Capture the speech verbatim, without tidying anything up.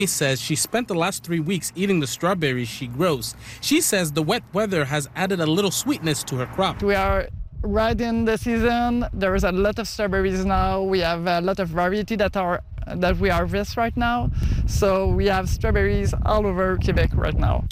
She says she spent the last three weeks eating the strawberries she grows. She says the wet weather has added a little sweetness to her crop. We are right in the season. There is a lot of strawberries now. We have a lot of variety that are that we harvest right now. So we have strawberries all over Quebec right now.